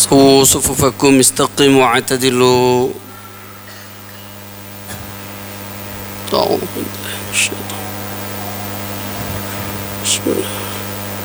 سووا صفوفكم استقيموا واعتدلوا. أعوذ بالله من الشيطان. بسم الله.